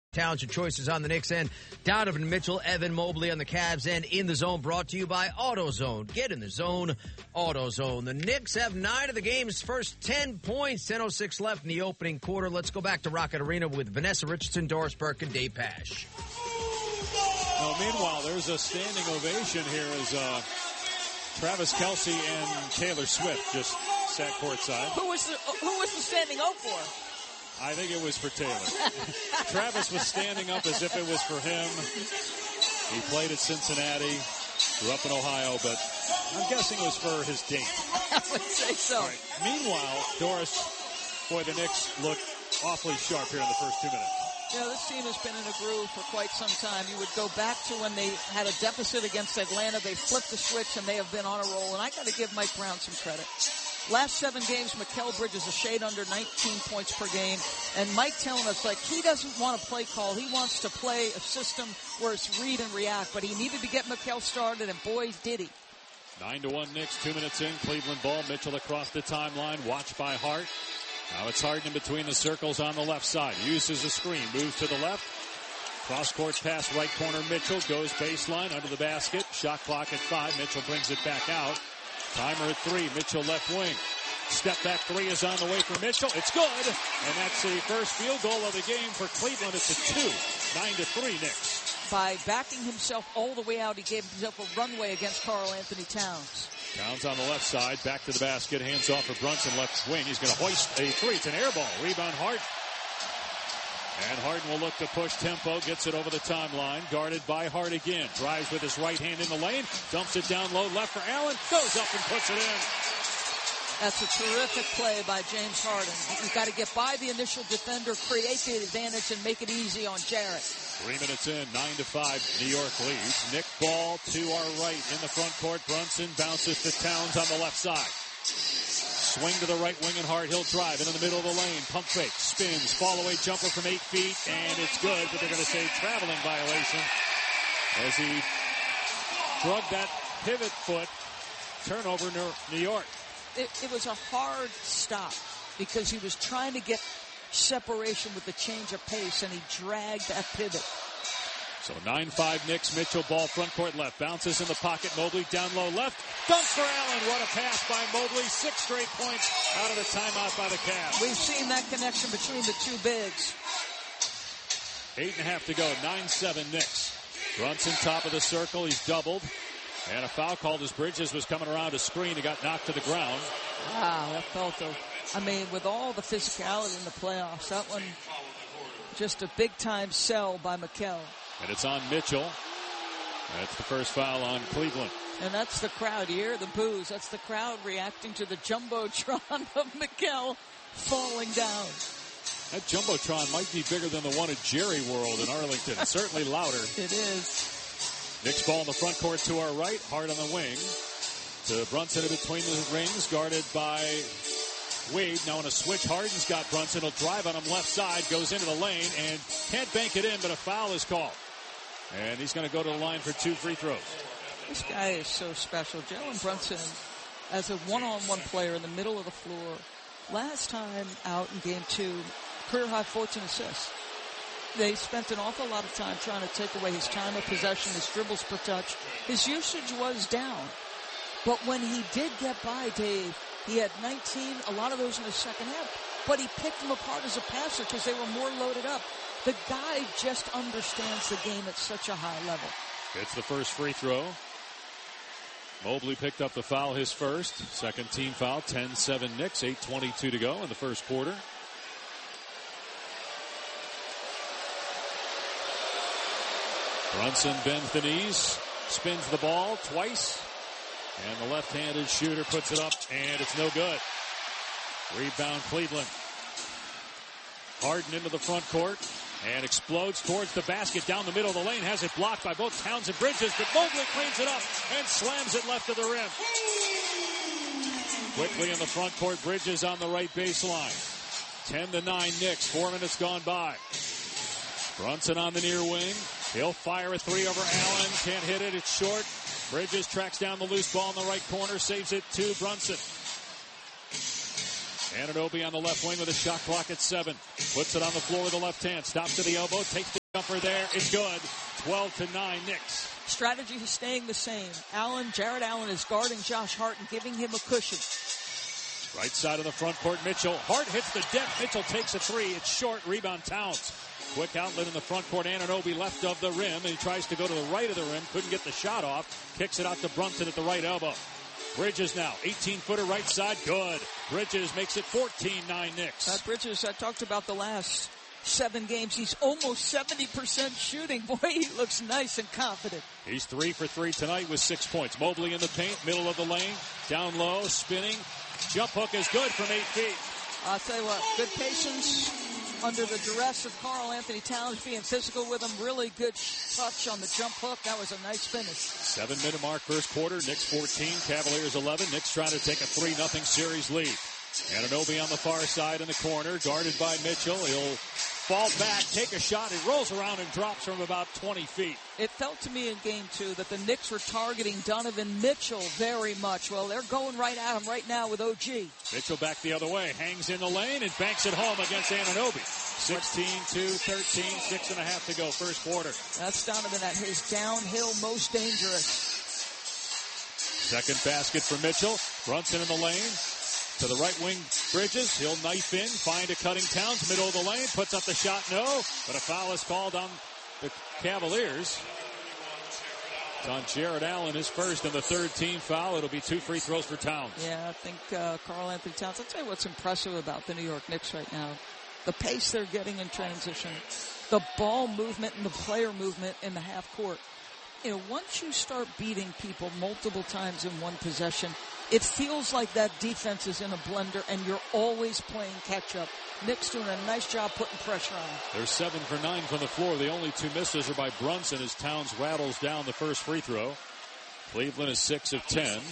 Towns, your choices on the Knicks end. Donovan Mitchell, Evan Mobley on the Cavs end. In the Zone, brought to you by AutoZone. Get in the zone, AutoZone. The Knicks have 9 of the game's first 10 points. 10:06 left in the opening quarter. Let's go back to Rocket Arena with Vanessa Richardson, Doris Burke, and Dave Pasch. Well, meanwhile, there's a standing ovation here as Travis Kelce and Taylor Swift just sat courtside. Who was the standing O for? I think it was for Taylor. Travis was standing up as if it was for him. He played at Cincinnati, grew up in Ohio, but I'm guessing it was for his date. I would say so. Right. Meanwhile, Doris, boy, the Knicks look awfully sharp here in the first 2 minutes. Yeah, this team has been in a groove for quite some time. You would go back to when they had a deficit against Atlanta. They flipped the switch, and they have been on a roll. And I got to give Mike Brown some credit. Last 7 games, Mikal Bridges a shade under 19 points per game. And Mike telling us, like, he doesn't want a play call. He wants to play a system where it's read and react. But he needed to get Mikal started, and boy, did he. 9-1 Knicks, 2 minutes in. Cleveland ball. Mitchell across the timeline. Watched by Hart. Now it's Harden in between the circles on the left side. Uses a screen. Moves to the left. Cross-court pass, right corner. Mitchell goes baseline under the basket. Shot clock at 5. Mitchell brings it back out. Timer at 3. Mitchell left wing. Step back 3 is on the way for Mitchell. It's good. And that's the first field goal of the game for Cleveland. It's a 2. 9-3 Knicks. By backing himself all the way out, he gave himself a runway against Karl Anthony Towns. Towns on the left side. Back to the basket. Hands off for Brunson. Left wing. He's going to hoist a 3. It's an air ball. Rebound Hart. And Harden will look to push tempo. Gets it over the timeline. Guarded by Hart again. Drives with his right hand in the lane. Dumps it down low left for Allen. Goes up and puts it in. That's a terrific play by James Harden. You've got to get by the initial defender, create the advantage, and make it easy on Jarrett. 3 minutes in. 9-5. New York leads. Nick Ball to our right in the front court. Brunson bounces to Towns on the left side. Swing to the right wing and Hart. He'll drive into the middle of the lane. Pump fake. Spins. Fall away jumper from 8 feet. And it's good, but they're going to say traveling violation as he drugged that pivot foot. Turnover New York. It was a hard stop because he was trying to get separation with the change of pace, and he dragged that pivot. So 9-5 Knicks. Mitchell ball front court left. Bounces in the pocket. Mobley down low left. Dunks for Allen. What a pass by Mobley. 6 straight points out of the timeout by the Cavs. We've seen that connection between the two bigs. 8.5 to go. 9-7 Knicks. Brunson top of the circle. He's doubled. And a foul called as Bridges was coming around a screen. He got knocked to the ground. Wow, that felt with all the physicality in the playoffs, that one just a big-time sell by Mikal. And it's on Mitchell. That's the first foul on Cleveland. And that's the crowd. You hear the boos. That's the crowd reacting to the Jumbotron of Mikal falling down. That Jumbotron might be bigger than the one at Jerry World in Arlington. Certainly louder. It is. Knicks ball in the front court to our right. Hart on the wing. To Brunson in between the rings. Guarded by Wade. Now on a switch, Harden's got Brunson. He'll drive on him left side. Goes into the lane and can't bank it in, but a foul is called. And he's going to go to the line for 2 free throws. This guy is so special. Jalen Brunson, as a one-on-one player in the middle of the floor, last time out in game 2, career high 14 assists. They spent an awful lot of time trying to take away his time of possession, his dribbles per touch. His usage was down. But when he did get by, Dave, he had 19, a lot of those in the second half. But he picked them apart as a passer because they were more loaded up. The guy just understands the game at such a high level. It's the first free throw. Mobley picked up the foul, his first. Second team foul, 10-7 Knicks, 8:22 to go in the first quarter. Brunson bends the knees, spins the ball twice, and the left-handed shooter puts it up, and it's no good. Rebound Cleveland. Harden into the front court and explodes towards the basket down the middle of the lane. Has it blocked by both Towns and Bridges, but Mobley cleans it up and slams it left of the rim. Quickly in the front court, Bridges on the right baseline. 10-9 Knicks, 4 minutes gone by. Brunson on the near wing. He'll fire a 3 over Allen. Can't hit it. It's short. Bridges tracks down the loose ball in the right corner. Saves it to Brunson. Anunoby on the left wing with a shot clock at 7. Puts it on the floor with the left hand. Stops to the elbow. Takes the Jumper there. It's good. 12-9 Knicks. Strategy is staying the same. Jared Allen is guarding Josh Hart and giving him a cushion. Right side of the front court, Mitchell. Hart hits the deck. Mitchell takes a three. It's short. Rebound, Towns. Quick outlet in the front court. Anunoby left of the rim, and he tries to go to the right of the rim. Couldn't get the shot off. Kicks it out to Brunson at the right elbow. Bridges now. 18-footer right side. Good. Bridges makes it 14-9 Knicks. Bridges, I talked about the last 7 games. He's almost 70% shooting. Boy, he looks nice and confident. He's 3 for 3 tonight with 6 points. Mobley in the paint, middle of the lane. Down low, spinning. Jump hook is good from 8 feet. I'll tell you what, good patience under the duress of Karl Anthony Towns being physical with him. Really good touch on the jump hook. That was a nice finish. 7-minute mark first quarter. Knicks 14, Cavaliers 11. Knicks trying to take a 3-0 series lead. Anunoby on the far side in the corner, guarded by Mitchell. He'll fall back, take a shot. He rolls around and drops from about 20 feet. It felt to me in game 2 that the Knicks were targeting Donovan Mitchell very much. Well, they're going right at him right now with OG. Mitchell back the other way, hangs in the lane and banks it home against Anunoby. 16-2-13, 6.5 to go, first quarter. That's Donovan at his downhill most dangerous. Second basket for Mitchell. Brunson in the lane. To the right wing, Bridges. He'll knife in, find a cutting Towns, middle of the lane, puts up the shot, no. But a foul is called on the Cavaliers. It's on Jared Allen, his first and the third team foul. It'll be 2 free throws for Towns. Yeah, I think Karl Anthony Towns. I'll tell you what's impressive about the New York Knicks right now. The pace they're getting in transition, the ball movement and the player movement in the half court. You know, once you start beating people multiple times in one possession, it feels like that defense is in a blender and you're always playing catch up. Knicks doing a nice job putting pressure on. They're 7 for 9 from the floor. The only 2 misses are by Brunson as Towns rattles down the first free throw. Cleveland is 6 of 10.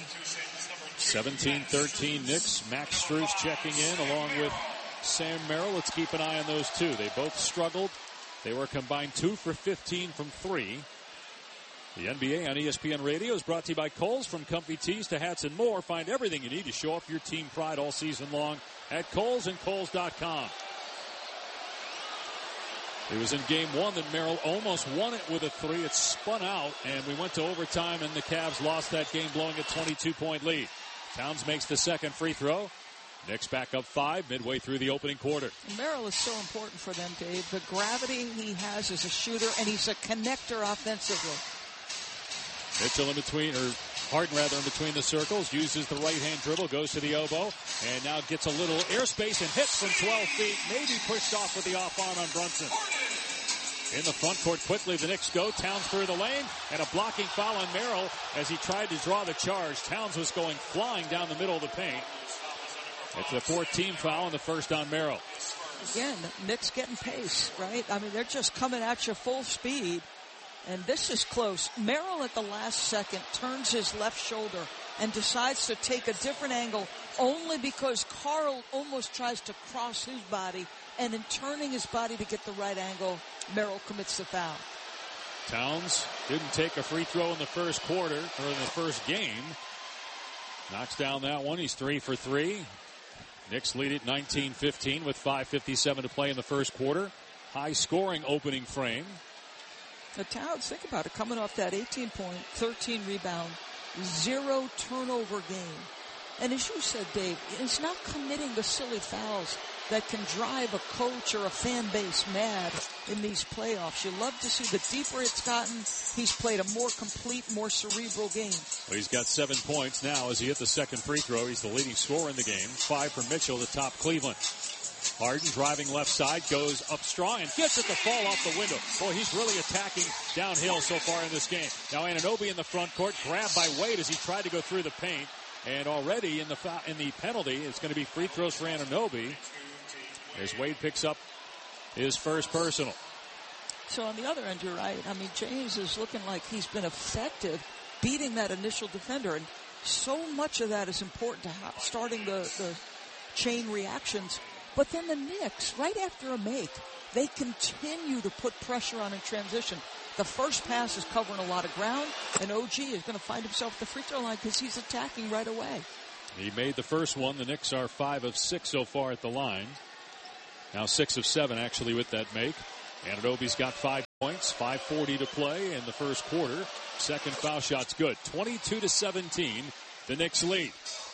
17-13 Knicks. Max Strus checking in along with Sam Merrill. Let's keep an eye on those two. They both struggled. They were combined 2 for 15 from 3. The NBA on ESPN Radio is brought to you by Kohl's. From comfy tees to hats and more, find everything you need to show off your team pride all season long at Kohl's and Kohl's.com. It was in game 1 that Merrill almost won it with a 3. It spun out, and we went to overtime, and the Cavs lost that game, blowing a 22-point lead. Towns makes the second free throw. Knicks back up 5 midway through the opening quarter. Merrill is so important for them, Dave. The gravity he has as a shooter, and he's a connector offensively. Mitchell in between, or Harden rather, in between the circles, uses the right-hand dribble, goes to the elbow, and now gets a little airspace and hits from 12 feet, maybe pushed off with the off-arm on Brunson. In the front court quickly, the Knicks go. Towns through the lane, and a blocking foul on Merrill as he tried to draw the charge. Towns was going flying down the middle of the paint. It's the 4th team foul and the first on Merrill. Again, Knicks getting pace, right? I mean, they're just coming at you full speed. And this is close. Merrill at the last second turns his left shoulder and decides to take a different angle only because Karl almost tries to cross his body, and in turning his body to get the right angle, Merrill commits the foul. Towns didn't take a free throw in the first quarter, or in the first game. Knocks down that one. He's 3 for 3. Knicks lead it 19-15 with 5:57 to play in the first quarter. High scoring opening frame. The Towns, think about it, coming off that 18-point, 13 rebound, 0 turnover game. And as you said, Dave, it's not committing the silly fouls that can drive a coach or a fan base mad in these playoffs. You love to see the deeper it's gotten, he's played a more complete, more cerebral game. Well, he's got 7 points now as he hit the second free throw. He's the leading scorer in the game. 5 for Mitchell to top Cleveland. Harden driving left side, goes up strong and gets it to fall off the window. Boy, he's really attacking downhill so far in this game. Now Anunoby in the front court, grabbed by Wade as he tried to go through the paint. And already in the penalty, it's going to be free throws for Anunoby as Wade picks up his first personal. So on the other end, you're right. I mean, James is looking like he's been effective beating that initial defender. And so much of that is important to starting the chain reactions. But then the Knicks, right after a make, they continue to put pressure on in transition. The first pass is covering a lot of ground, and OG is going to find himself at the free throw line because he's attacking right away. He made the first one. The Knicks are 5 of 6 so far at the line. Now 6 of 7 actually with that make. Anunoby's got 5 points, 5:40 to play in the first quarter. Second foul shot's good. 22-17, the Knicks lead.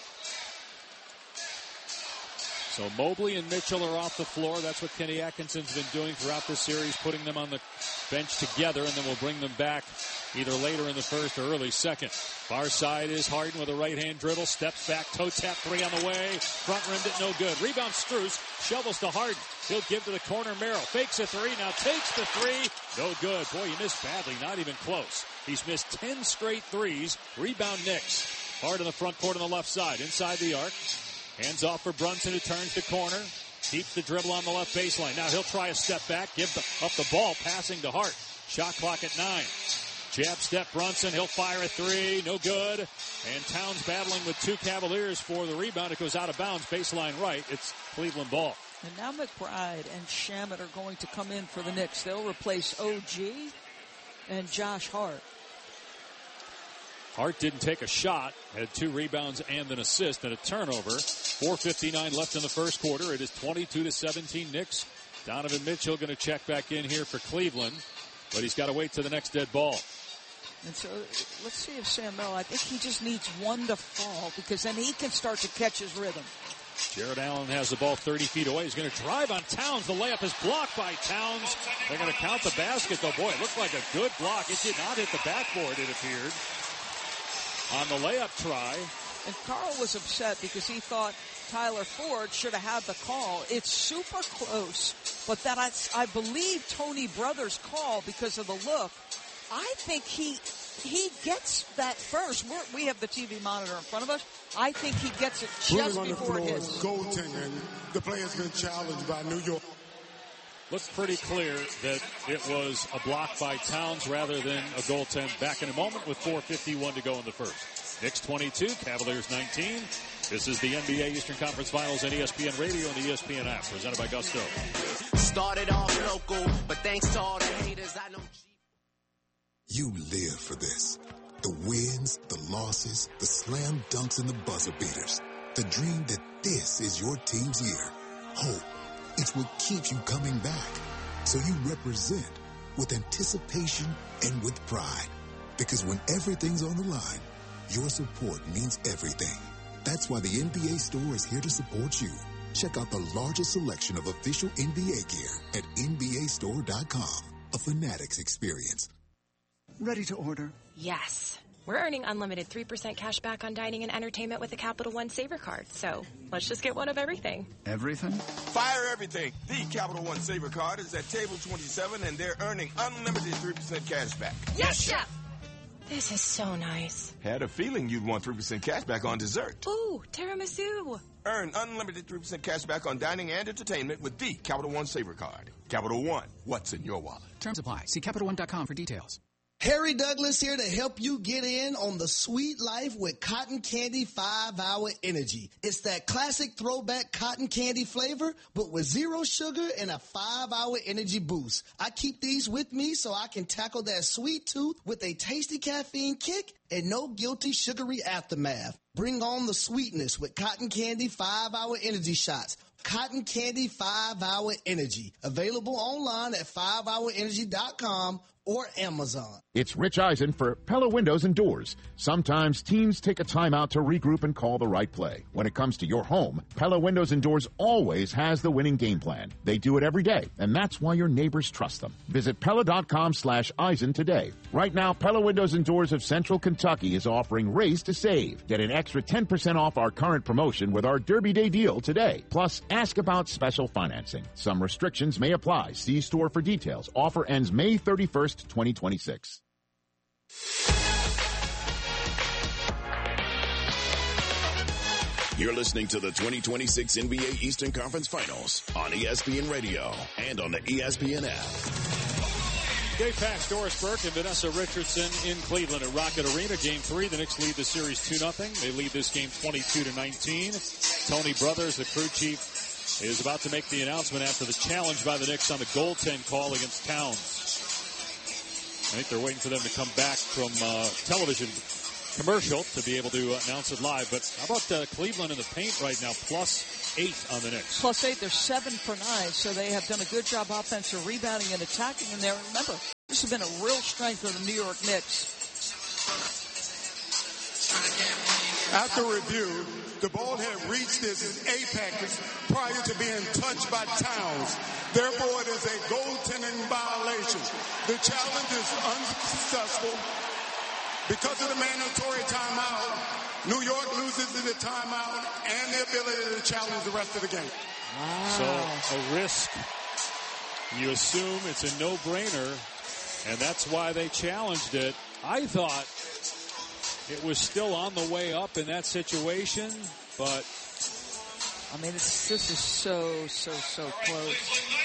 So Mobley and Mitchell are off the floor. That's what Kenny Atkinson's been doing throughout this series, putting them on the bench together, and then we'll bring them back either later in the first or early second. Far side is Harden with a right-hand dribble, steps back, toe tap, 3 on the way, front rimmed it, no good. Rebound Strus, shovels to Harden. He'll give to the corner, Merrill, fakes a 3, now takes the 3, no good. Boy, he missed badly, not even close. He's missed 10 straight threes. Rebound Knicks. Hard in the front court on the left side, inside the arc. Hands off for Brunson, who turns the corner. Keeps the dribble on the left baseline. Now he'll try a step back, give up the ball, passing to Hart. Shot clock at 9. Jab step Brunson, he'll fire a 3, no good. And Towns battling with 2 Cavaliers for the rebound. It goes out of bounds, baseline right. It's Cleveland ball. And now McBride and Shamet are going to come in for the Knicks. They'll replace OG and Josh Hart. Hart didn't take a shot, had 2 rebounds and an assist and a turnover. 4:59 left in the first quarter. It is 22-17 Knicks. Donovan Mitchell going to check back in here for Cleveland, but he's got to wait to the next dead ball. And so let's see if Sam Merrill, I think he just needs one to fall because then he can start to catch his rhythm. Jarrett Allen has the ball 30 feet away. He's going to drive on Towns. The layup is blocked by Towns. They're going to count the basket, though. Boy, it looked like a good block. It did not hit the backboard, it appeared, on the layup try. And Carl was upset because he thought Tyler Ford should have had the call. It's super close, but that I believe Tony Brothers' call because of the look. I think he gets that first. We have the TV monitor in front of us. I think he gets it just before it hits. Goaltending, the player's been challenged by New York. Looks pretty clear that it was a block by Towns rather than a goaltend. Back in a moment with 4:51 to go in the first. Knicks 22, Cavaliers 19. This is the NBA Eastern Conference Finals on ESPN Radio and the ESPN app, presented by Gusto. Started off local, but thanks to all the haters, I know. You live for this. The wins, the losses, the slam dunks, and the buzzer beaters. The dream that this is your team's year. Hope. It's what keeps you coming back. So you represent with anticipation and with pride. Because when everything's on the line, your support means everything. That's why the NBA store is here to support you. Check out the largest selection of official NBA gear at NBAstore.com. A Fanatics experience. Ready to order? Yes. We're earning unlimited 3% cash back on dining and entertainment with the Capital One Saver Card. So let's just get one of everything. Everything? Fire everything. The Capital One Saver Card is at table 27, and they're earning unlimited 3% cash back. Yes, Chef! This is so nice. Had a feeling you'd want 3% cash back on dessert. Ooh, tiramisu. Earn unlimited 3% cash back on dining and entertainment with the Capital One Saver Card. Capital One, what's in your wallet? Terms apply. See CapitalOne.com for details. Harry Douglas here to help you get in on the sweet life with Cotton Candy 5-Hour Energy. It's that classic throwback cotton candy flavor, but with 0 sugar and a 5-hour energy boost. I keep these with me so I can tackle that sweet tooth with a tasty caffeine kick and no guilty sugary aftermath. Bring on the sweetness with Cotton Candy 5-Hour Energy Shots. Cotton Candy 5-Hour Energy. Available online at 5hourenergy.com or Amazon. It's Rich Eisen for Pella Windows and Doors. Sometimes teams take a timeout to regroup and call the right play. When it comes to your home, Pella Windows and Doors always has the winning game plan. They do it every day, and that's why your neighbors trust them. Visit Pella.com/Eisen today. Right now, Pella Windows and Doors of Central Kentucky is offering Raise to Save. Get an extra 10% off our current promotion with our Derby Day deal today. Plus, ask about special financing. Some restrictions may apply. See store for details. Offer ends May 31st, 2026. You're listening to the 2026 NBA Eastern Conference Finals on ESPN Radio and on the ESPN app. Dave Pax, Doris Burke, and Vanessa Richardson in Cleveland at Rocket Arena. Game 3, the Knicks lead the series 2-0. They lead this game 22-19. Tony Brothers, the crew chief, is about to make the announcement after the challenge by the Knicks on the goaltend call against Towns. I think they're waiting for them to come back from television commercial to be able to announce it live. But how about Cleveland in the paint right now, +8 on the Knicks? +8, they're 7 for 9, so they have done a good job offensive rebounding and attacking in there. Remember, this has been a real strength of the New York Knicks. After review, the ball had reached its apex prior to being touched by Towns. Therefore, it is a goaltending violation. The challenge is unsuccessful. Because of the mandatory timeout, New York loses the timeout and the ability to challenge the rest of the game. Wow. So a risk. You assume it's a no-brainer, and that's why they challenged it. I thought it was still on the way up in that situation, but I mean, this is so close.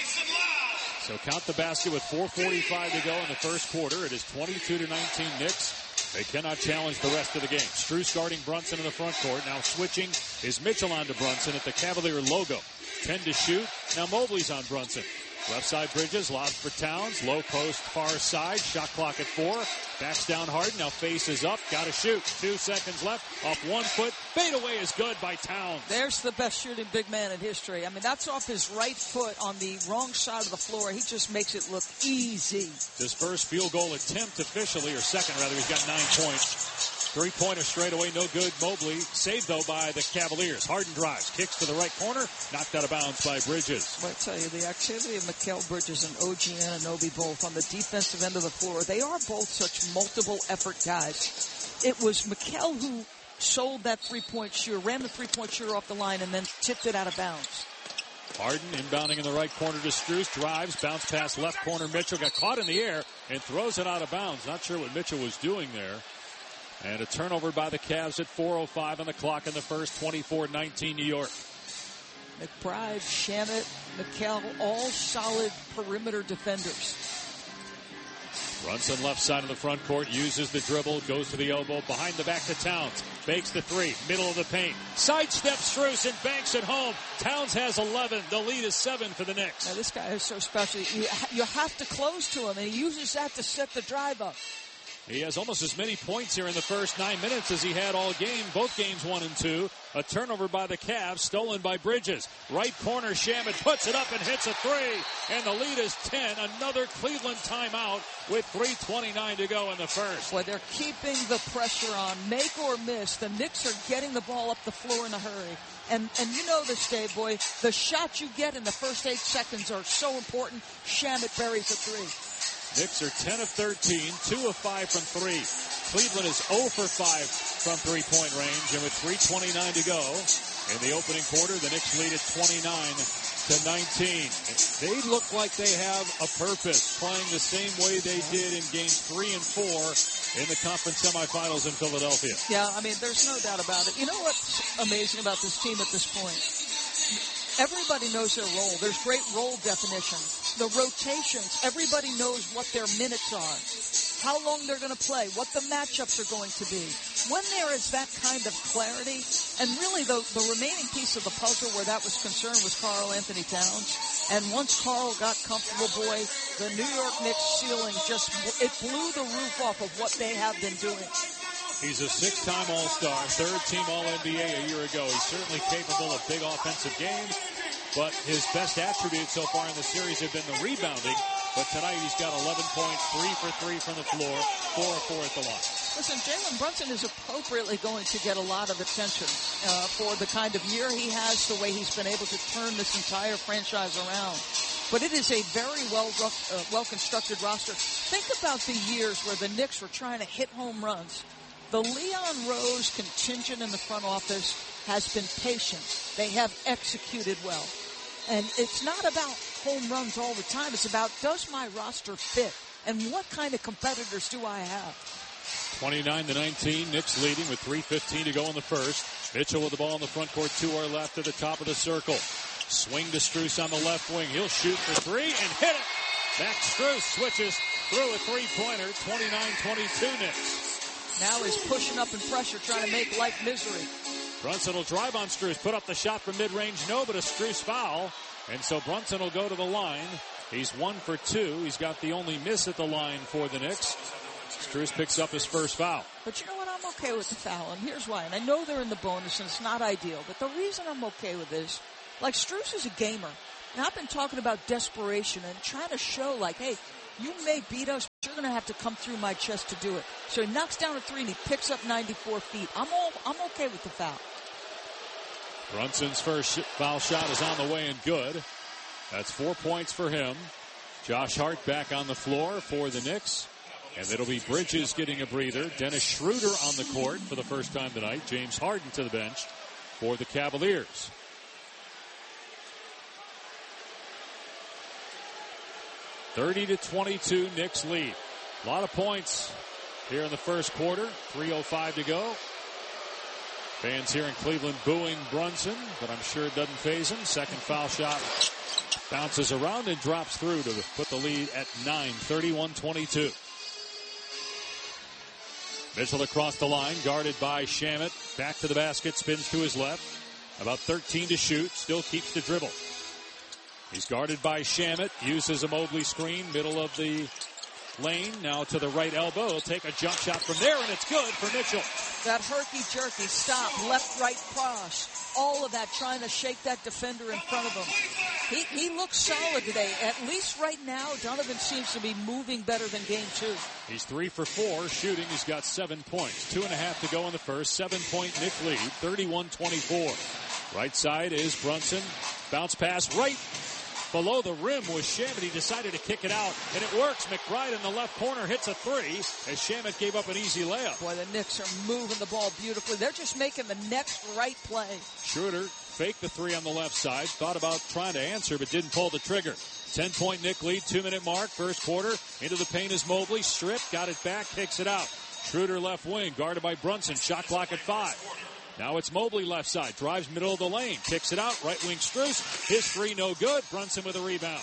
So count the basket with 4:45 to go in the first quarter. It is 22-19 Knicks. They cannot challenge the rest of the game. Strus guarding Brunson in the front court. Now switching is Mitchell on to Brunson at the Cavalier logo. 10 to shoot. Now Mobley's on Brunson. Left side Bridges, lobs for Towns. Low post far side. Shot clock at 4. Backs down Harden. Now faces up. Got to shoot. 2 seconds left. Up 1 foot. Fade away is good by Towns. There's the best shooting big man in history. I mean, that's off his right foot on the wrong side of the floor. He just makes it look easy. His first field goal attempt officially, or second rather. He's got 9 points. 3-pointer straight away, no good. Mobley saved, though, by the Cavaliers. Harden drives, kicks to the right corner, knocked out of bounds by Bridges. Well, I tell you, the activity of Mikal Bridges and OG Anunoby both on the defensive end of the floor, they are both such multiple effort guys. It was Mikal who sold that three-point shooter, ran the three-point shooter off the line, and then tipped it out of bounds. Harden inbounding in the right corner to Strus, drives, bounce pass left corner. Mitchell got caught in the air and throws it out of bounds. Not sure what Mitchell was doing there. And a turnover by the Cavs at 4:05 on the clock in the first. 24-19 New York. McBride, Shamet, Mikal, all solid perimeter defenders. Brunson left side of the front court, uses the dribble, goes to the elbow, behind the back to Towns. Fakes the 3, middle of the paint. Sidesteps Strus and banks it home. Towns has 11. The lead is 7 for the Knicks. Now, this guy is so special. You have to close to him, and he uses that to set the drive up. He has almost as many points here in the first 9 minutes as he had all game. Both games 1 and 2. A turnover by the Cavs, stolen by Bridges. Right corner, Shamet puts it up and hits a 3. And the lead is 10. Another Cleveland timeout with 3:29 to go in the first. Boy, they're keeping the pressure on. Make or miss, the Knicks are getting the ball up the floor in a hurry. And you know this, Dave, boy, the shots you get in the first 8 seconds are so important. Shamet buries a 3. Knicks are 10 of 13, 2 of 5 from 3. Cleveland is 0 for 5 from three-point range, and with 3:29 to go in the opening quarter, the Knicks lead at 29-19. They look like they have a purpose, playing the same way they did in games 3 and 4 in the conference semifinals in Philadelphia. Yeah, I mean, there's no doubt about it. You know what's amazing about this team at this point? Everybody knows their role. There's great role definition. The rotations, everybody knows what their minutes are, how long they're going to play, what the matchups are going to be. When there is that kind of clarity, and really the remaining piece of the puzzle where that was concerned was Karl Anthony Towns. And once Karl got comfortable, boy, the New York Knicks ceiling it blew the roof off of what they have been doing. He's a 6-time All-Star, 3rd-team All-NBA a year ago. He's certainly capable of big offensive games, but his best attributes so far in the series have been the rebounding. But tonight he's got 11 points, 3 for 3 from the floor, 4 of 4 at the line. Listen, Jalen Brunson is appropriately going to get a lot of attention for the kind of year he has, the way he's been able to turn this entire franchise around. But it is a very well-constructed roster. Think about the years where the Knicks were trying to hit home runs. The Leon Rose contingent in the front office has been patient. They have executed well. And it's not about home runs all the time. It's about, does my roster fit? And what kind of competitors do I have? 29-19, Knicks leading with 3:15 to go in the first. Mitchell with the ball in the front court, to our left at the top of the circle. Swing to Strus on the left wing. He'll shoot for 3 and hit it. Max Strus switches through a three-pointer, 29-22 Knicks. Now he's pushing up in pressure, trying to make life misery. Brunson will drive on Strus, put up the shot from mid-range, no, but a Strus foul. And so Brunson will go to the line. He's 1 for 2. He's got the only miss at the line for the Knicks. Strus picks up his first foul. But you know what? I'm okay with the foul, and here's why. And I know they're in the bonus, and it's not ideal, but the reason I'm okay with this, like, Strus is a gamer. And I've been talking about desperation and trying to show, like, hey, you may beat us, but you're going to have to come through my chest to do it. So he knocks down a three, and he picks up 94 feet. I'm okay with the foul. Brunson's first foul shot is on the way and good. That's 4 points for him. Josh Hart back on the floor for the Knicks. And it'll be Bridges getting a breather. Dennis Schroeder on the court for the first time tonight. James Harden to the bench for the Cavaliers. (30-22) Knicks lead. A lot of points here in the first quarter. 3:05 to go. Fans here in Cleveland booing Brunson, but I'm sure it doesn't faze him. Second foul shot bounces around and drops through to put the lead at 9, 31-22. Mitchell across the line, guarded by Shamet. Back to the basket, spins to his left. About 13 to shoot, still keeps the dribble. He's guarded by Shamet, uses a Mobley screen, middle of the lane, now to the right elbow. He'll take a jump shot from there, and it's good for Mitchell. That herky-jerky stop, left-right cross, all of that trying to shake that defender in front of him. He looks solid today. At least right now, Donovan seems to be moving better than game two. He's 3 for 4 shooting. He's got 7 points. 2.5 to go in the first. 7-point Knick lead, 31-24. Right side is Brunson. Bounce pass right below the rim was Shamet. He decided to kick it out, and it works. McBride in the left corner hits a three as Shamet gave up an easy layup. Boy, the Knicks are moving the ball beautifully. They're just making the next right play. Schroeder faked the three on the left side, thought about trying to answer, but didn't pull the trigger. 10-point Knick lead, 2-minute mark, first quarter. Into the paint is Mobley, stripped, got it back, kicks it out. Schroeder left wing, guarded by Brunson, shot clock at 5. Now it's Mobley left side, drives middle of the lane, kicks it out, right wing Strus, his three no good, Brunson with a rebound.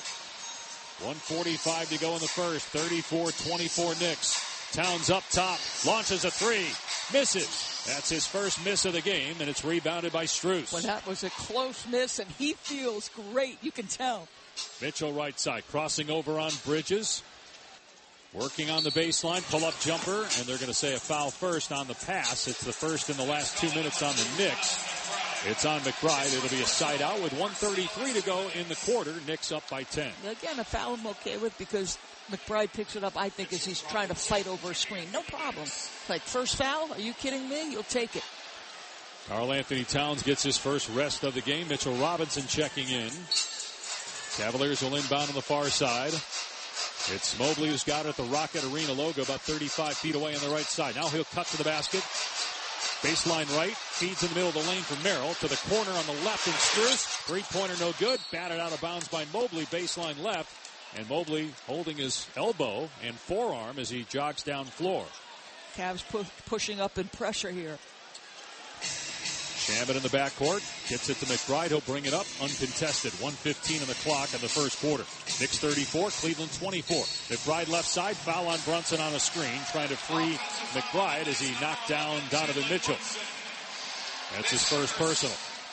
1:45 to go in the first, 34-24 Knicks. Towns up top, launches a three, misses. That's his first miss of the game, and it's rebounded by Strus. Well, that was a close miss, and he feels great, you can tell. Mitchell right side, crossing over on Bridges. Working on the baseline, pull-up jumper, and they're going to say a foul first on the pass. It's the first in the last 2 minutes on the Knicks. It's on McBride. It'll be a side out with 1:33 to go in the quarter. Knicks up by 10. Again, a foul I'm okay with because McBride picks it up, I think, as he's trying to fight over a screen. No problem. Like, first foul? Are you kidding me? You'll take it. Karl Anthony Towns gets his first rest of the game. Mitchell Robinson checking in. Cavaliers will inbound on the far side. It's Mobley who's got it at the Rocket Arena logo, about 35 feet away on the right side. Now he'll cut to the basket. Baseline right, feeds in the middle of the lane for Merrill. To the corner on the left, and Strus. Three-pointer no good. Batted out of bounds by Mobley, baseline left. And Mobley holding his elbow and forearm as he jogs down floor. Cavs pushing up in pressure here. Shamet in the backcourt, gets it to McBride. He'll bring it up, uncontested. 1:15 on the clock in the first quarter. Knicks 34, Cleveland 24. McBride left side, foul on Brunson on a screen, trying to free McBride as he knocked down Donovan Mitchell. That's his first personal.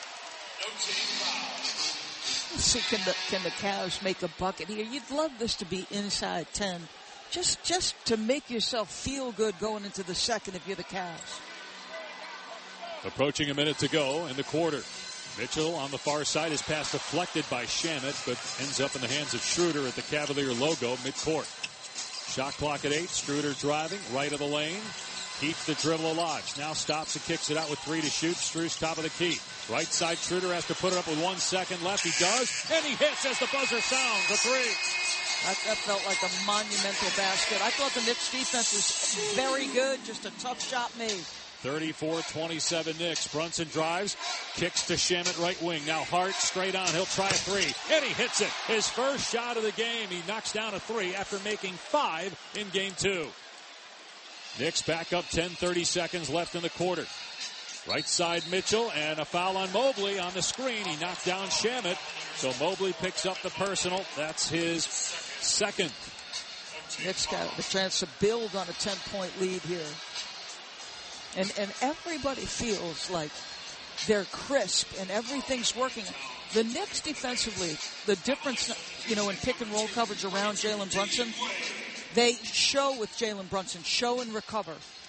See, can the Cavs make a bucket here? You'd love this to be inside 10. Just to make yourself feel good going into the second if you're the Cavs. Approaching a minute to go in the quarter. Mitchell on the far side. His pass deflected by Shamet, but ends up in the hands of Schroeder at the Cavalier logo midcourt. Shot clock at 8. Schroeder driving right of the lane. Keeps the dribble alive. Now stops and kicks it out with 3 to shoot. Strus top of the key. Right side Schroeder has to put it up with 1 second left. He does, and he hits as the buzzer sounds. A three. That felt like a monumental basket. I thought the Knicks defense was very good. Just a tough shot made. 34-27 Knicks. Brunson drives, kicks to Shamet right wing. Now Hart straight on. He'll try a three, and he hits it. His first shot of the game. He knocks down a three after making 5 in game 2. Knicks back up 30 seconds left in the quarter. Right side Mitchell, and a foul on Mobley on the screen. He knocked down Shamet, so Mobley picks up the personal. That's his second. Knicks got the chance to build on a 10-point lead here. And everybody feels like they're crisp and everything's working. The Knicks defensively, the difference, in pick and roll coverage around Jalen Brunson, they show with Jalen Brunson, show and recover.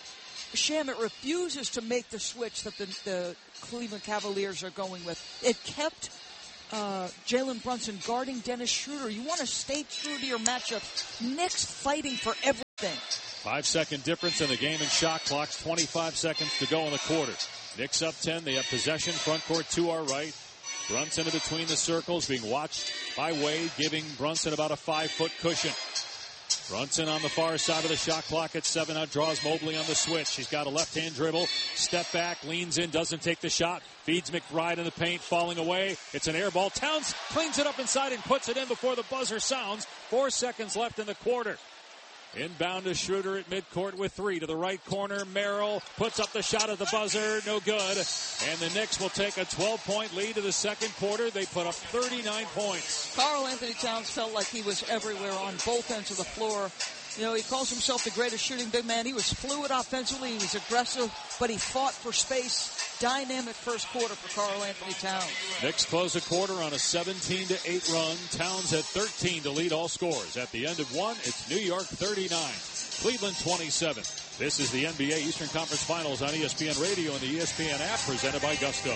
Shamet refuses to make the switch that the Cleveland Cavaliers are going with. It kept Jalen Brunson guarding Dennis Schroeder. You want to stay true to your matchup. Knicks fighting for everything. 5-second difference in the game and shot clocks. 25 seconds to go in the quarter. Knicks up 10. They have possession. Front court to our right. Brunson in between the circles, being watched by Wade, giving Brunson about a 5-foot cushion. Brunson on the far side of the shot clock at 7. Out draws Mobley on the switch. He's got a left-hand dribble. Step back, leans in, doesn't take the shot. Feeds McBride in the paint, falling away. It's an air ball. Towns cleans it up inside and puts it in before the buzzer sounds. 4 seconds left in the quarter. Inbound to Schroeder at midcourt with 3 to the right corner. Merrill puts up the shot at the buzzer. No good. And the Knicks will take a 12-point lead to the second quarter. They put up 39 points. Karl Anthony Towns felt like he was everywhere on both ends of the floor. You know, he calls himself the greatest shooting big man. He was fluid offensively. He was aggressive, but he fought for space. Dynamic first quarter for Karl Anthony Towns. Knicks close the quarter on a 17-8 run. Towns had 13 to lead all scores. At the end of one, it's New York 39, Cleveland 27. This is the NBA Eastern Conference Finals on ESPN Radio and the ESPN app, presented by Gusto.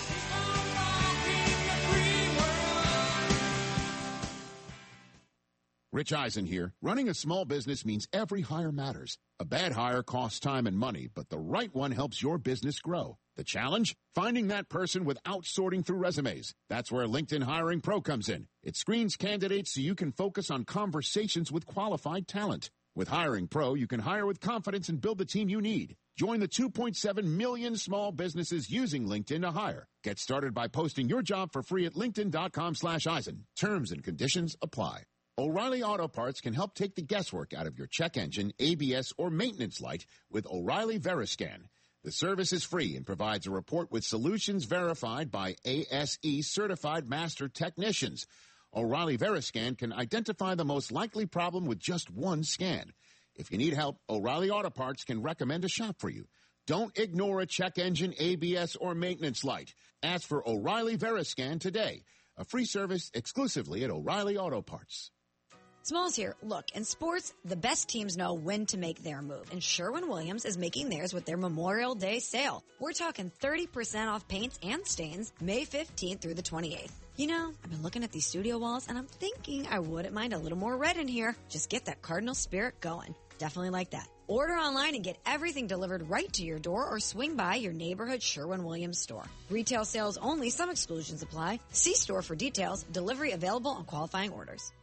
Rich Eisen here. Running a small business means every hire matters. A bad hire costs time and money, but the right one helps your business grow. The challenge? Finding that person without sorting through resumes. That's where LinkedIn Hiring Pro comes in. It screens candidates so you can focus on conversations with qualified talent. With Hiring Pro, you can hire with confidence and build the team you need. Join the 2.7 million small businesses using LinkedIn to hire. Get started by posting your job for free at linkedin.com/Eisen. Terms and conditions apply. O'Reilly Auto Parts can help take the guesswork out of your check engine, ABS, or maintenance light with O'Reilly Veriscan. The service is free and provides a report with solutions verified by ASE certified master technicians. O'Reilly Veriscan can identify the most likely problem with just one scan. If you need help, O'Reilly Auto Parts can recommend a shop for you. Don't ignore a check engine, ABS, or maintenance light. Ask for O'Reilly Veriscan today. A free service exclusively at O'Reilly Auto Parts. Smalls here. Look, in sports, the best teams know when to make their move, and Sherwin-Williams is making theirs with their Memorial Day sale. We're talking 30% off paints and stains May 15th through the 28th. You know, I've been looking at these studio walls, and I'm thinking I wouldn't mind a little more red in here. Just get that Cardinal spirit going. Definitely like that. Order online and get everything delivered right to your door or swing by your neighborhood Sherwin-Williams store. Retail sales only. Some exclusions apply. See store for details. Delivery available on qualifying orders.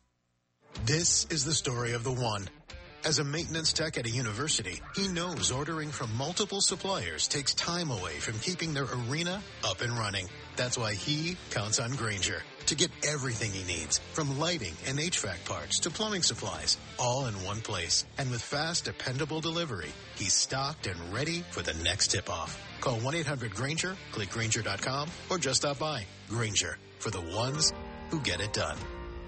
This is the story of the one. As a maintenance tech at a university, he knows ordering from multiple suppliers takes time away from keeping their arena up and running. That's why he counts on Grainger to get everything he needs, from lighting and HVAC parts to plumbing supplies, all in one place. And with fast, dependable delivery, he's stocked and ready for the next tip-off. Call 1-800-GRAINGER, click Grainger.com, or just stop by. Grainger, for the ones who get it done.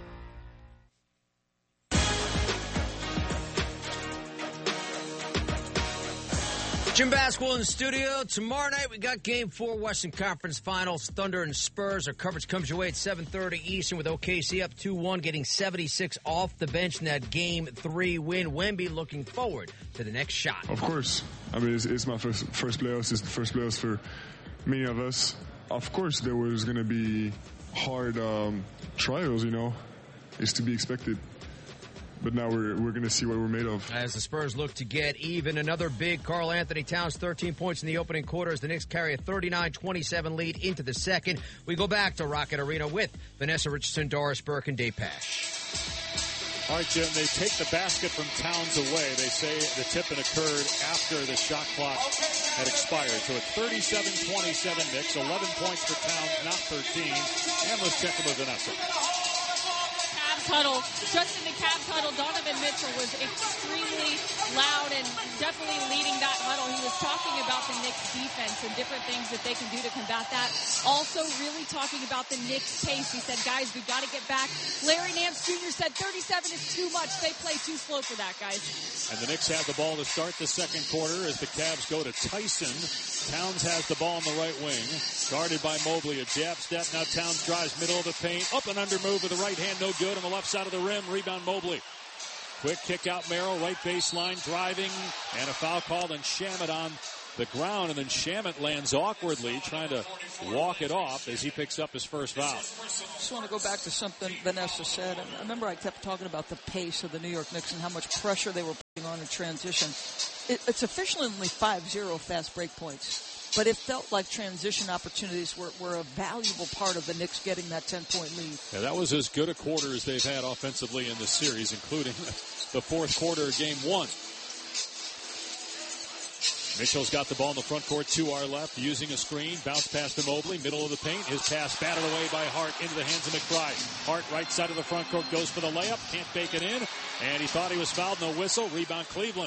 Jim Basketball in the studio. Tomorrow night we got Game 4 Western Conference Finals. Thunder and Spurs. Our coverage comes your way at 7:30 Eastern with OKC up 2-1, getting 76 off the bench in that Game 3 win. Wemby looking forward to the next shot. Of course. I mean, it's my first playoffs. It's the first playoffs for many of us. Of course, there was going to be hard trials, you know. It's to be expected. But now we're going to see what we're made of. As the Spurs look to get even, another big Karl Anthony Towns, 13 points in the opening quarter as the Knicks carry a 39-27 lead into the second. We go back to Rocket Arena with Vanessa Richardson, Doris Burke, and Dave Pasch. All right, Jim, they take the basket from Towns away. They say the tipping occurred after the shot clock had expired. So it's 37-27 Knicks, 11 points for Towns, not 13. And let's check in with Vanessa. Huddle. Just in the Cavs huddle, Donovan Mitchell was extremely loud and definitely leading that huddle. He was talking about the Knicks defense and different things that they can do to combat that. Also really talking about the Knicks pace. He said, guys, we've got to get back. Larry Nance Jr. said 37 is too much. They play too slow for that, guys. And the Knicks have the ball to start the second quarter as the Cavs go to Tyson. Towns has the ball on the right wing. Guarded by Mobley. A jab step. Now Towns drives middle of the paint. Up and under move with the right hand. No good. On the left side of the rim. Rebound Mobley. Quick kick out Merrill, right baseline, driving, and a foul called on Shamet on the ground, and then Shamet lands awkwardly, trying to walk it off as he picks up his first foul. Just want to go back to something Vanessa said. I remember I kept talking about the pace of the New York Knicks and how much pressure they were putting on in transition. It's officially only 5-0 fast break points, but it felt like transition opportunities were a valuable part of the Knicks getting that 10-point lead. Yeah, that was as good a quarter as they've had offensively in this series, including the fourth quarter of game one. Mitchell's got the ball in the front court to our left, using a screen. Bounce pass to Mobley, middle of the paint. His pass batted away by Hart into the hands of McBride. Hart, right side of the front court, goes for the layup. Can't bake it in. And he thought he was fouled. No whistle. Rebound Cleveland.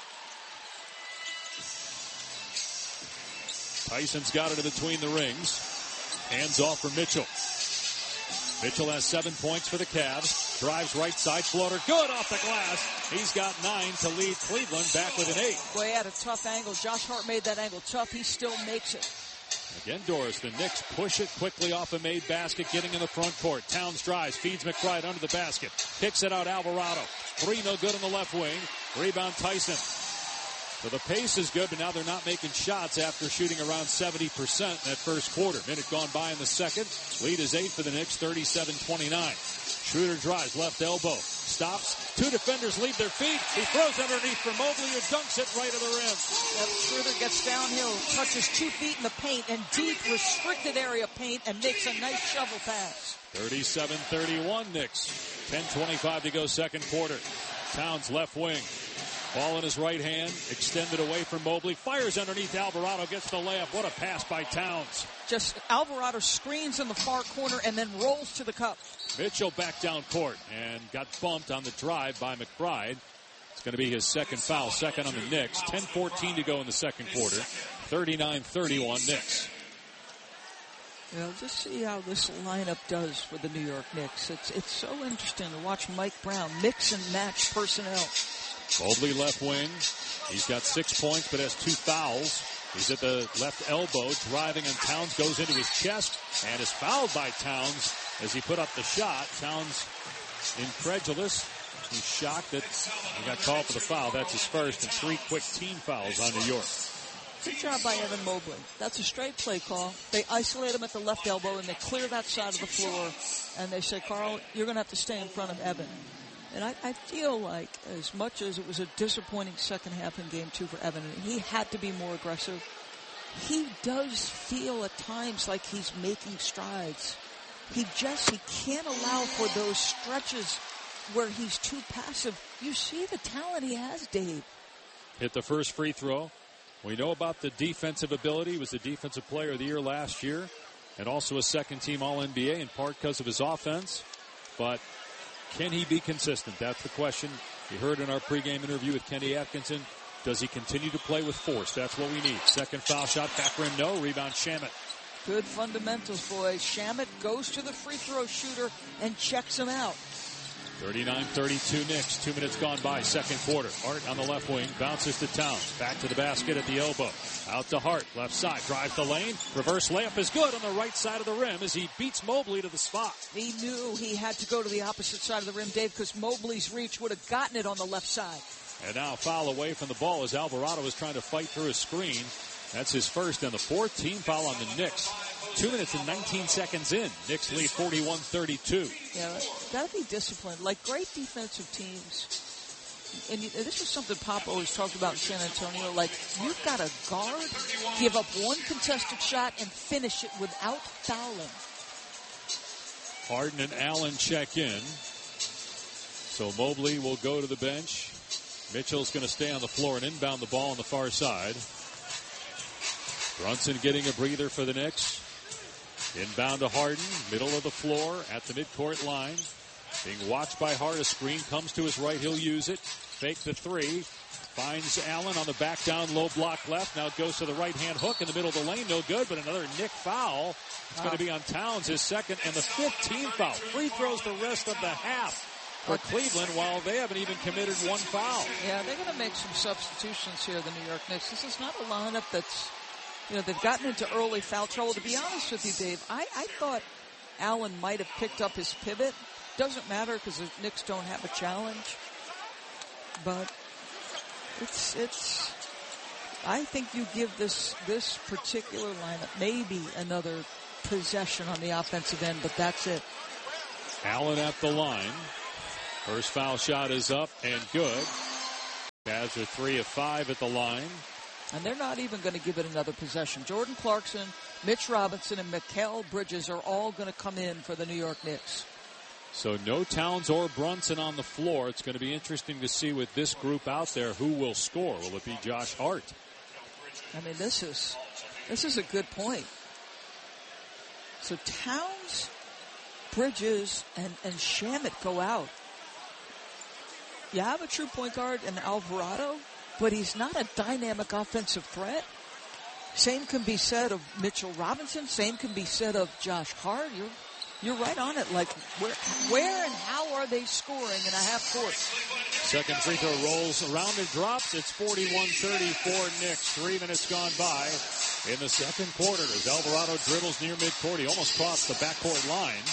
Tyson's got it in between the rings. Hands off for Mitchell. Mitchell has 7 points for the Cavs. Drives right side, floater, good off the glass. He's got 9 to lead Cleveland back with an 8. Boy, he had a tough angle. Josh Hart made that angle tough. He still makes it. Again, Doris, the Knicks push it quickly off a made basket, getting in the front court. Towns drives, feeds McBride under the basket. Kicks it out, Alvarado. 3 no good on the left wing. Rebound Tyson. So the pace is good, but now they're not making shots after shooting around 70% in that first quarter. Minute gone by in the second. Lead is 8 for the Knicks, 37-29. Schroeder drives, left elbow. Stops. 2 defenders leave their feet. He throws underneath for Mobley, who dunks it right to the rim. Yep, Schroeder gets downhill, touches 2 feet in the paint and deep restricted area paint and makes a nice shovel pass. 37-31 Knicks. 10:25 to go second quarter. Towns left wing. Ball in his right hand, extended away from Mobley. Fires underneath Alvarado, gets the layup. What a pass by Towns. Just Alvarado screens in the far corner and then rolls to the cup. Mitchell back down court and got bumped on the drive by McBride. It's going to be his second foul, second on the Knicks. 10:14 to go in the second quarter. 39-31 Knicks. Just see how this lineup does for the New York Knicks. It's so interesting to watch Mike Brown mix and match personnel. Mobley left wing. He's got 6 points but has 2 fouls. He's at the left elbow, driving, and Towns goes into his chest and is fouled by Towns as he put up the shot. Towns incredulous. He's shocked that he got called for the foul. That's his first, and 3 quick team fouls on New York. Good job by Evan Mobley. That's a straight play call. They isolate him at the left elbow, and they clear that side of the floor, and they say, Carl, you're going to have to stay in front of Evan. And I feel like as much as it was a disappointing second half in game 2 for Evan, he had to be more aggressive. He does feel at times like he's making strides. He can't allow for those stretches where he's too passive. You see the talent he has, Dave. Hit the first free throw. We know about the defensive ability. He was the defensive player of the year last year and also a second-team All-NBA in part because of his offense. But can he be consistent? That's the question. You heard in our pregame interview with Kenny Atkinson. Does he continue to play with force? That's what we need. Second foul shot, back rim, no. Rebound, Shamet. Good fundamentals, boys. Shamet goes to the free throw shooter and checks him out. 39-32 Knicks. 2 minutes gone by, second quarter. Hart on the left wing, bounces to Towns. Back to the basket at the elbow. Out to Hart, left side, drives the lane. Reverse layup is good on the right side of the rim as he beats Mobley to the spot. He knew he had to go to the opposite side of the rim, Dave, because Mobley's reach would have gotten it on the left side. And now foul away from the ball as Alvarado is trying to fight through a screen. That's his first and the 4th team foul on the Knicks. 2 minutes and 19 seconds in. Knicks lead 41-32. Yeah, gotta be disciplined. Like great defensive teams. And this is something Pop always talked about in San Antonio. Like, you've got to guard, give up one contested shot, and finish it without fouling. Harden and Allen check in. So Mobley will go to the bench. Mitchell's going to stay on the floor and inbound the ball on the far side. Brunson getting a breather for the Knicks. Inbound to Harden, middle of the floor at the midcourt line. Being watched by Hart. A screen comes to his right. He'll use it. Fake the 3. Finds Allen on the back down, low block left. Now it goes to the right-hand hook in the middle of the lane. No good, but another Knick foul. It's going to be on Towns, his second, and the 15th foul. Free throws the rest of the half for Cleveland, while they haven't even committed 1 foul. Yeah, they're going to make some substitutions here, the New York Knicks. This is not a lineup that's, they've gotten into early foul trouble. To be honest with you, Dave, I thought Allen might have picked up his pivot. Doesn't matter because the Knicks don't have a challenge. but it's. I think you give this particular lineup maybe another possession on the offensive end, but that's it. Allen at the line. First foul shot is up and good. Cavs are 3 of 5 at the line. And they're not even going to give it another possession. Jordan Clarkson, Mitch Robinson, and Mikal Bridges are all going to come in for the New York Knicks. So no Towns or Brunson on the floor. It's going to be interesting to see with this group out there who will score. Will it be Josh Hart? I mean, this is a good point. So Towns, Bridges, and Shamet go out. You have a true point guard in Alvarado, but he's not a dynamic offensive threat. Same can be said of Mitchell Robinson. Same can be said of Josh Hart. You're right on it. Like, where and how are they scoring in a half court? Second free throw rolls around and drops. It's 41-34 Knicks. 3 minutes gone by in the second quarter as Alvarado dribbles near midcourt. He almost crossed the backcourt line.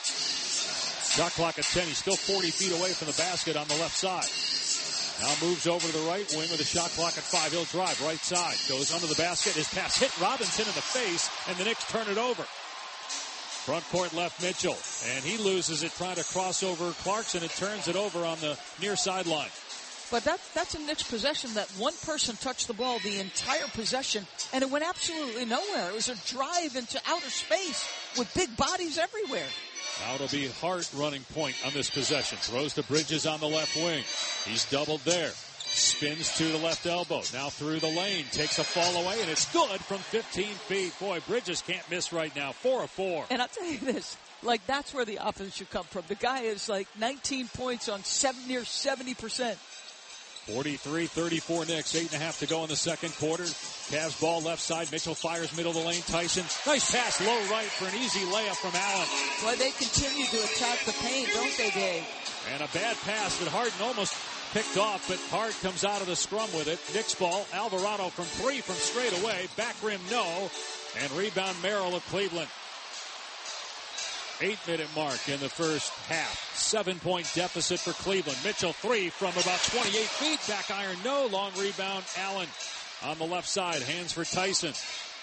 Shot clock at 10. He's still 40 feet away from the basket on the left side. Now moves over to the right wing with a shot clock at 5. He'll drive right side. Goes under the basket. His pass hit Robinson in the face, and the Knicks turn it over. Front court left Mitchell, and he loses it trying to cross over Clarkson and turns it over on the near sideline. But that's a Knicks possession that one person touched the ball the entire possession, and it went absolutely nowhere. It was a drive into outer space with big bodies everywhere. Now it'll be Hart running point on this possession. Throws to Bridges on the left wing. He's doubled there. Spins to the left elbow. Now through the lane. Takes a fall away, and it's good from 15 feet. Boy, Bridges can't miss right now. 4 of 4. And I'll tell you this. Like, that's where the offense should come from. The guy is like 19 points on near 70%. 43-34 Knicks. 8.5 to go in the second quarter. Cavs ball left side. Mitchell fires middle of the lane. Tyson. Nice pass low right for an easy layup from Allen. Well, they continue to attack the paint, don't they, Dave? And a bad pass that Harden almost picked off, but Hart comes out of the scrum with it. Knicks ball. Alvarado from 3 from straight away. Back rim, no. And rebound Merrill of Cleveland. 8-minute mark in the first half. 7-point deficit for Cleveland. Mitchell 3 from about 28 feet. Back iron, no. Long rebound. Allen on the left side. Hands for Tyson.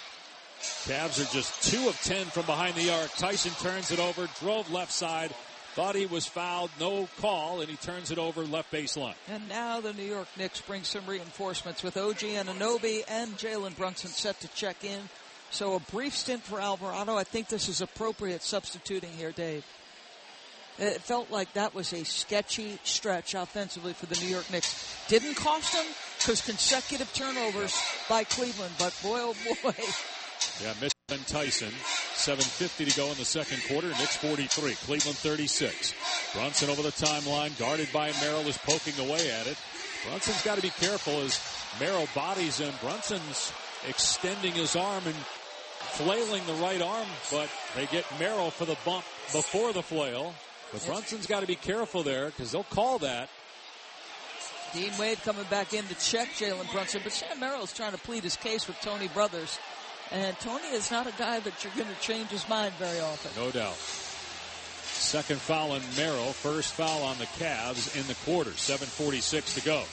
Cavs are just 2 of 10 from behind the arc. Tyson turns it over. Drove left side. Thought he was fouled. No call. And he turns it over left baseline. And now the New York Knicks bring some reinforcements with OG Anunoby and Jalen Brunson set to check in. So a brief stint for Alvarado. I think this is appropriate substituting here, Dave. It felt like that was a sketchy stretch offensively for the New York Knicks. Didn't cost them because consecutive turnovers by Cleveland. But boy, oh boy. Yeah, Mitchell and Tyson. 7:50 to go in the second quarter. Knicks 43. Cleveland 36. Brunson over the timeline. Guarded by Merrill is poking away at it. Brunson's got to be careful as Merrill bodies him. Brunson's extending his arm and flailing the right arm, but they get Merrill for the bump before the flail. But Brunson's got to be careful there because they'll call that. Dean Wade coming back in to check Jalen Brunson, but Sam Merrill is trying to plead his case with Tony Brothers. And Tony is not a guy that you're going to change his mind very often. No doubt. Second foul on Merrill. First foul on the Cavs in the quarter. 7:46 to go.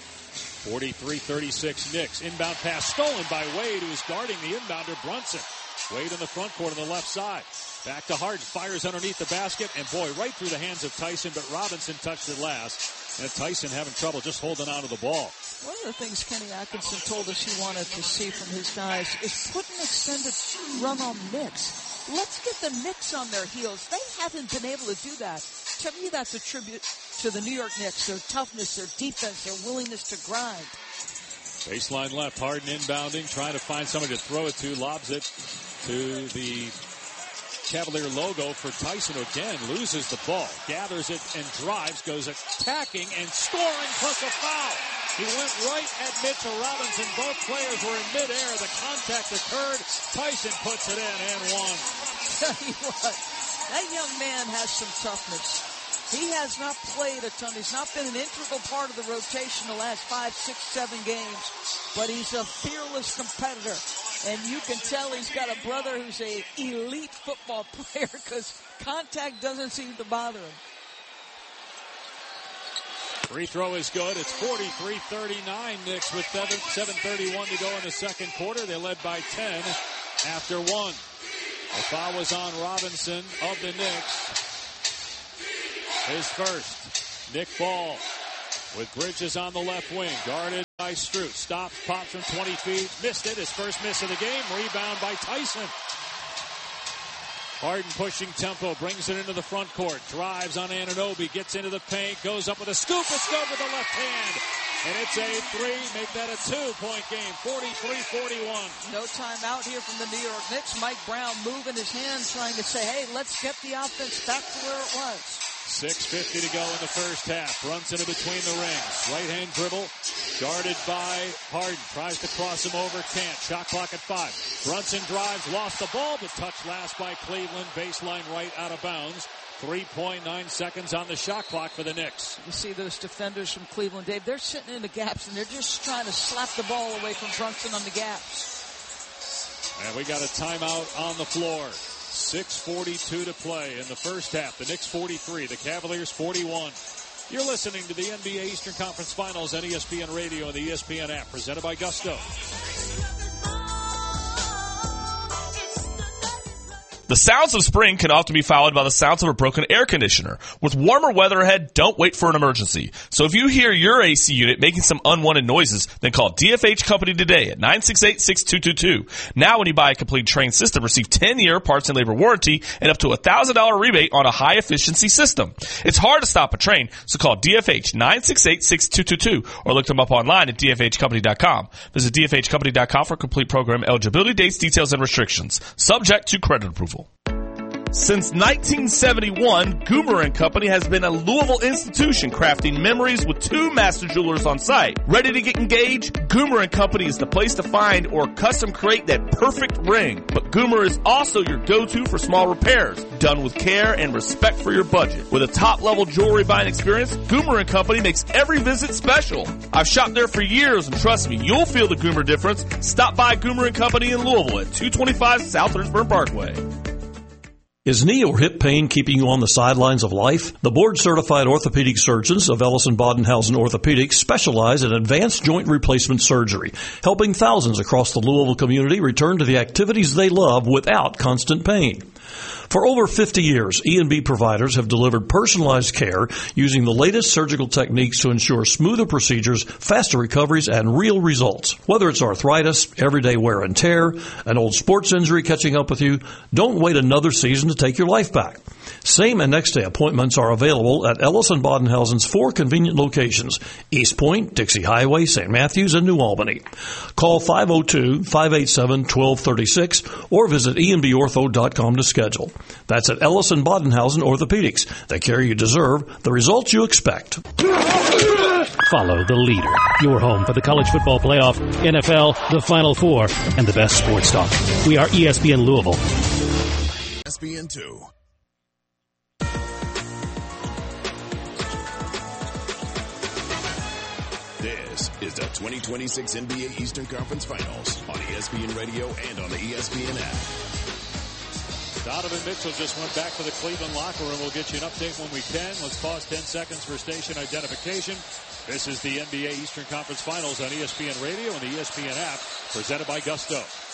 43-36 Knicks. Inbound pass stolen by Wade, who is guarding the inbounder Brunson. Wade in the front court on the left side. Back to Harden. Fires underneath the basket. And boy, right through the hands of Tyson, but Robinson touched it last. And Tyson having trouble just holding on to the ball. One of the things Kenny Atkinson told us he wanted to see from his guys is put an extended run on the Knicks. Let's get the Knicks on their heels. They haven't been able to do that. To me, that's a tribute to the New York Knicks, their toughness, their defense, their willingness to grind. Baseline left, Harden inbounding, trying to find somebody to throw it to, lobs it to the Cavalier logo for Tyson, who again loses the ball, gathers it and drives, goes attacking and scoring plus a foul. He went right at Mitchell Robinson. Both players were in midair. The contact occurred. Tyson puts it in and one. Tell you what, that young man has some toughness. He has not played a ton. He's not been an integral part of the rotation the last 5, 6, 7 games. But he's a fearless competitor. And you can tell he's got a brother who's an elite football player because contact doesn't seem to bother him. Free throw is good. It's 43-39 Knicks with 7:31 to go in the second quarter. They led by 10 after 1. The foul was on Robinson of the Knicks. His first. Nick Ball with Bridges on the left wing. Guarded by Strus. Stops, pops from 20 feet. Missed it. His first miss of the game. Rebound by Tyson. Harden pushing tempo. Brings it into the front court. Drives on Anunoby. Gets into the paint. Goes up with a scoop. It's good with the left hand. And it's a 3. Make that a 2-point game. 43-41. No timeout here from the New York Knicks. Mike Brown moving his hands, trying to say, hey, let's get the offense back to where it was. 6:50 to go in the first half. Brunson in between the rings. Right-hand dribble. Guarded by Harden. Tries to cross him over. Can't. Shot clock at 5. Brunson drives. Lost the ball, but touched last by Cleveland. Baseline right out of bounds. 3.9 seconds on the shot clock for the Knicks. You see those defenders from Cleveland, Dave, they're sitting in the gaps, and they're just trying to slap the ball away from Brunson on the gaps. And we got a timeout on the floor. 6:42 to play in the first half. The Knicks 43, the Cavaliers 41. You're listening to the NBA Eastern Conference Finals on ESPN Radio and the ESPN app, presented by Gusto. The sounds of spring can often be followed by the sounds of a broken air conditioner. With warmer weather ahead, don't wait for an emergency. So if you hear your AC unit making some unwanted noises, then call DFH Company today at 968-6222. Now when you buy a complete Trane system, receive 10-year parts and labor warranty and up to a $1,000 rebate on a high-efficiency system. It's hard to stop a Trane, so call DFH 968-6222 or look them up online at dfhcompany.com. Visit dfhcompany.com for complete program eligibility, dates, details, and restrictions. Subject to credit approval. Since 1971, Goomer & Company has been a Louisville institution crafting memories with 2 master jewelers on site. Ready to get engaged? Goomer & Company is the place to find or custom create that perfect ring. But Goomer is also your go-to for small repairs, done with care and respect for your budget. With a top-level jewelry buying experience, Goomer & Company makes every visit special. I've shopped there for years, and trust me, you'll feel the Goomer difference. Stop by Goomer & Company in Louisville at 225 South Lynchburg Parkway. Is knee or hip pain keeping you on the sidelines of life? The board-certified orthopedic surgeons of Ellison Bodenhausen Orthopedics specialize in advanced joint replacement surgery, helping thousands across the Louisville community return to the activities they love without constant pain. For over 50 years, E&B providers have delivered personalized care using the latest surgical techniques to ensure smoother procedures, faster recoveries, and real results. Whether it's arthritis, everyday wear and tear, an old sports injury catching up with you, don't wait another season to take your life back. Same and next day appointments are available at Ellison Bodenhausen's 4 convenient locations: East Point, Dixie Highway, St. Matthews, and New Albany. Call 502-587-1236 or visit enbortho.com to schedule. That's at Ellison Bodenhausen Orthopedics. The care you deserve, the results you expect. Follow the leader. Your home for the college football playoff, NFL, the Final Four, and the best sports talk. We are ESPN Louisville. ESPN2. This is the 2026 NBA Eastern Conference Finals on ESPN Radio and on the ESPN app. Donovan Mitchell just went back to the Cleveland locker room. We'll get you an update when we can. Let's pause 10 seconds for station identification. This is the NBA Eastern Conference Finals on ESPN Radio and the ESPN app, presented by Gusto.